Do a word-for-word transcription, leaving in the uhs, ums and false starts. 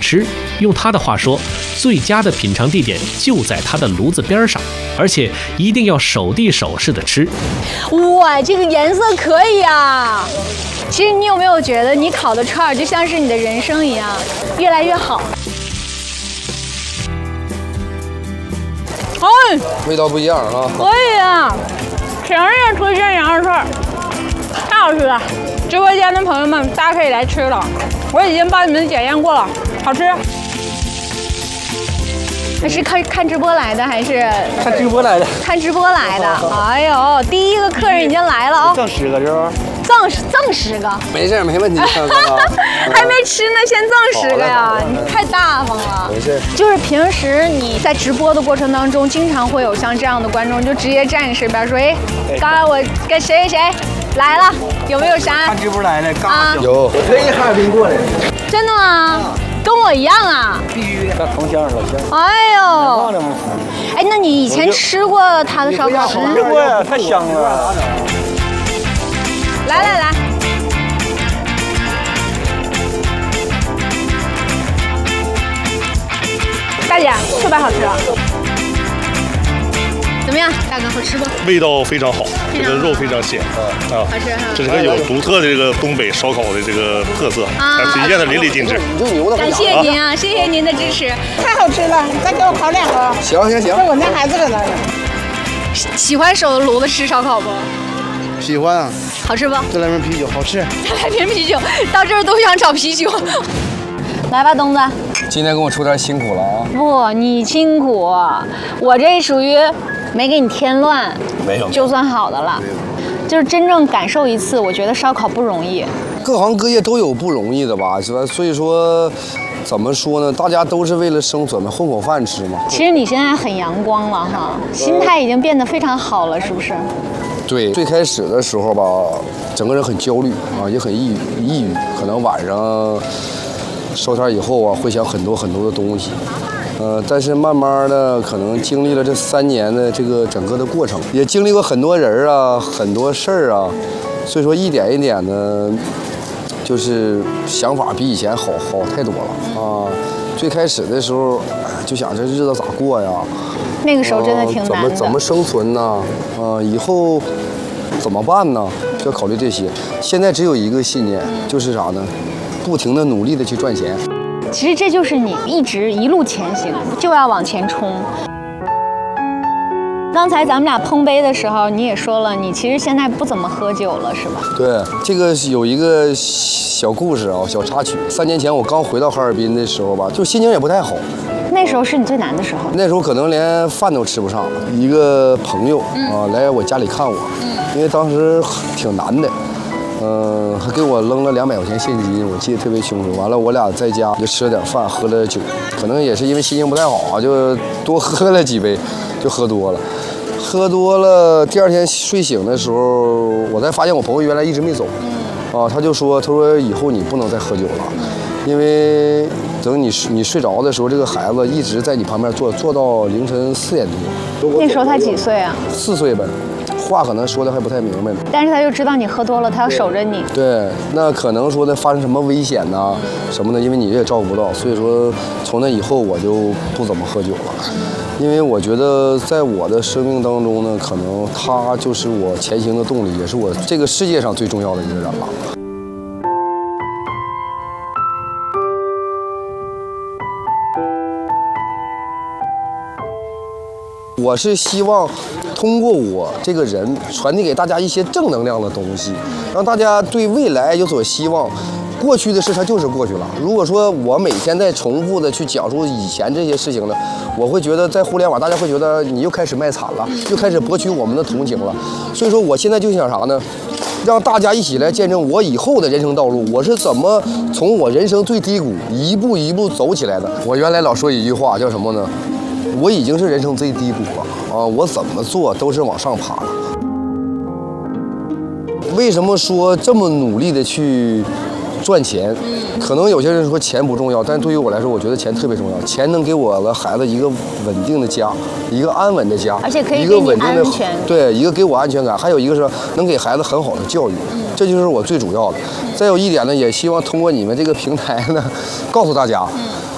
吃。用他的话说，最佳的品尝地点就在他的炉子边上，而且一定要手递手式的吃。 哇，这个颜色可以啊！其实你有没有觉得，你烤的串儿就像是你的人生一样，越来越好？哎， 味道不一样啊！ 可以啊，强烈推荐羊肉串，太好吃了！直播间的朋友们，大家可以来吃了，我已经帮你们检验过了，好吃。那是看看直播来的还是？ 看直播来的。 看直播来的。哎呦，第一个客人已经来了哦。 赠十个是吧？ 赠赠十个。 没事，没问题。 还没吃呢，先赠十个呀！你太大方了。 没事。 就是平时你在直播的过程当中，经常会有像这样的观众就直接站式，比如说，哎，刚才我跟谁谁谁来了，有没有啥？ 看直播来的， 啊， 有。 我特意哈尔滨过来的。 真的吗？跟我一样啊。 必须的。同乡老乡。 哎呦。 忘了吗？ 哎，那你以前吃过他的烧烤吗？ 吃过呀，太香了。 来来来。大姐，特别好吃，怎么样？大哥，好吃不？ 味道非常好，这个肉非常鲜啊， 好吃哈。 这是个有独特的这个东北烧烤的这个特色，啊，体现的淋漓尽致。 感谢您啊，谢谢您的支持， 太好吃了！你再给我烤两个。 行行行。 这我家孩子搁那呢。 喜欢手的炉子吃烧烤不？ 喜欢啊。 好吃不？ 再来瓶啤酒，好吃。 再来瓶啤酒，到这儿都想找啤酒。来吧，东子。 今天跟我出点辛苦了啊！ 不，你辛苦，我这属于没给你添乱， 没有， 就算好的了。就是真正感受一次，我觉得烧烤不容易。 各行各业都有不容易的吧，是吧？所以说，怎么说呢？大家都是为了生存嘛，混口饭吃嘛。 其实你现在很阳光了哈，心态已经变得非常好了，是不是？ 对，最开始的时候吧，整个人很焦虑啊，也很抑郁，抑郁，可能晚上。收摊以后啊，会想很多很多的东西，呃，但是慢慢的，可能经历了这三年的这个整个的过程，也经历过很多人啊，很多事儿啊，所以说一点一点的，就是想法比以前好好太多了啊。最开始的时候，就想这日子咋过呀？ 那个时候真的挺难的。 怎么怎么生存呢？啊，以后怎么办呢？就要考虑这些。现在只有一个信念，就是啥呢？不停的努力的去赚钱， 其实这就是你一直一路前行，就要往前冲。刚才咱们俩碰杯的时候，你也说了，你其实现在不怎么喝酒了，是吧？ 对，这个有一个小故事啊，小插曲。三年前我刚回到哈尔滨的时候吧，就心情也不太好。 那时候是你最难的时候。 那时候可能连饭都吃不上。一个朋友啊来我家里看我，因为当时挺难的。嗯，还给我扔了两百块钱现金，我记得特别清楚。完了，我俩在家就吃了点饭，喝了酒，可能也是因为心情不太好啊，就多喝了几杯，就喝多了。喝多了，第二天睡醒的时候，我才发现我朋友原来一直没走。啊，他就说，他说以后你不能再喝酒了，因为等你你睡着的时候，这个孩子一直在你旁边坐，坐到凌晨四点多。 那时候他几岁啊？ 四岁呗。话可能说的还不太明白呢， 但是他就知道你喝多了，他要守着你。 对，那可能说呢发生什么危险呐、什么的，因为你也照顾不到，所以说从那以后我就不怎么喝酒了，因为我觉得在我的生命当中呢，可能他就是我前行的动力，也是我这个世界上最重要的一个人了。我是希望通过我这个人传递给大家一些正能量的东西，让大家对未来有所希望。过去的事它就是过去了。如果说我每天在重复的去讲述以前这些事情呢，我会觉得在互联网大家会觉得你又开始卖惨了，又开始博取我们的同情了。所以说我现在就想啥呢？让大家一起来见证我以后的人生道路，我是怎么从我人生最低谷一步一步走起来的。我原来老说一句话叫什么呢？我已经是人生最低谷了啊！我怎么做都是往上爬了。为什么说这么努力的去赚钱？可能有些人说钱不重要，但对于我来说，我觉得钱特别重要。钱能给我的孩子一个稳定的家，一个安稳的家， 而且可以一个稳定的安全， 对，一个给我安全感，还有一个是能给孩子很好的教育，这就是我最主要的。再有一点呢，也希望通过你们这个平台呢，告诉大家。